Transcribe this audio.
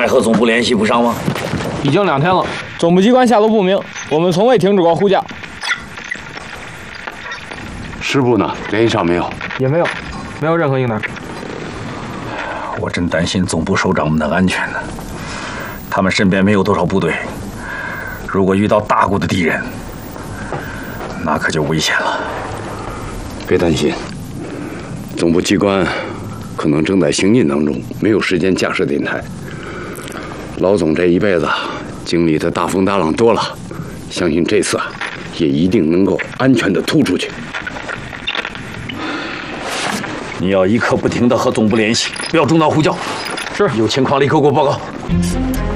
还和总部联系不上吗？ 已经2天了， 总部机关下落不明，我们从未停止过呼叫。 师部呢？联系上没有？ 也没有任何应答。 我真担心总部首长们的安全呢。他们身边没有多少部队，如果遇到大股的敌人，那可就危险了。 别担心，总部机关可能正在行进当中，没有时间架设电台。老总这一辈子经历的大风大浪多了，相信这次也一定能够安全地突出去。 你要一刻不停地和总部联系，不要中断呼叫。 是， 有情况立刻给我报告。